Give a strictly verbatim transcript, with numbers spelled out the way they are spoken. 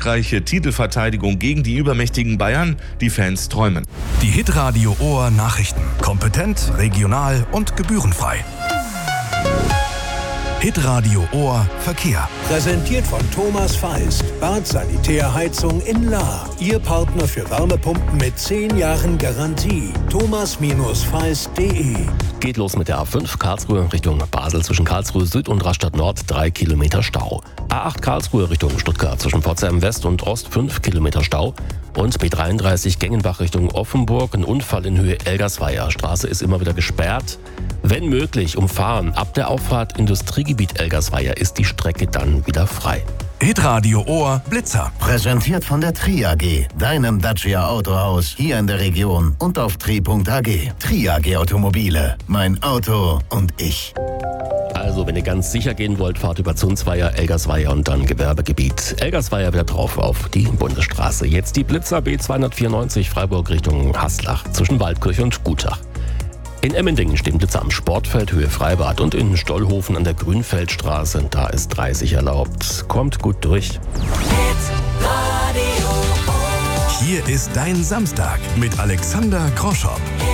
erfolgreiche Titelverteidigung gegen die übermächtigen Bayern die Fans träumen. Die Hitradio Ohr Nachrichten. Kompetent, regional und gebührenfrei. Hitradio Ohr Verkehr. Präsentiert von Thomas Feist. Bad Sanitärheizung in Lahr. Ihr Partner für Wärmepumpen mit zehn Jahren Garantie. thomas feist punkt de. Geht los mit der A fünf Karlsruhe Richtung Basel zwischen Karlsruhe Süd und Rastatt Nord drei Kilometer Stau. A acht Karlsruhe Richtung Stuttgart zwischen Pforzheim West und Ost fünf Kilometer Stau. Und B dreiunddreißig Gengenbach Richtung Offenburg, ein Unfall in Höhe Elgersweier. Straße ist immer wieder gesperrt. Wenn möglich, umfahren. Ab der Auffahrt Industriegebiet Elgersweier ist die Strecke dann wieder frei. Hitradio Ohr Blitzer. Präsentiert von der Tri A G, deinem Dacia Autohaus hier in der Region und auf tri punkt a g. Tri A G Automobile, mein Auto und ich. Also, wenn ihr ganz sicher gehen wollt, fahrt über Zunzweier, Elgersweier und dann Gewerbegebiet. Elgersweier wieder drauf auf die Bundesstraße. Jetzt die Blitzer B zweihundertvierundneunzig Freiburg Richtung Haslach zwischen Waldkirche und Gutach. In Emmendingen stehen Blitzer am Sportfeld Höhe Freibad und in Stollhofen an der Grünfeldstraße. Da ist dreißig erlaubt. Kommt gut durch. Hier ist dein Samstag mit Alexander Groschop.